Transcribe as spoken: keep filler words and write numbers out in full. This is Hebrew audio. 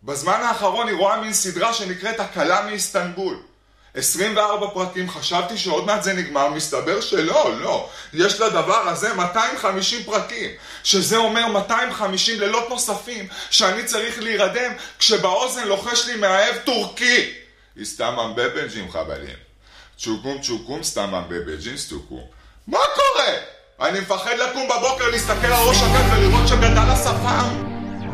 בזמן האחרון היא רואה מין סדרה שנקראת הקלה מאיסטנבול. עשרים וארבע פרקים, חשבתי שעוד מעט זה נגמר, מסתבר שלא, לא. יש לדבר הזה מאתיים וחמישים פרקים, שזה אומר מאתיים וחמישים לילות נוספים, שאני צריך להירדם כשבאוזן לוחש לי מאהב טורקי. הסתמם בבנג'ים חבלים. צ'וקום צ'וקום סתמם בבנג'ים סטוקום. מה קורה? אני מפחד לקום בבוקר להסתכל על ראש הגן ולראות שגדל השפם.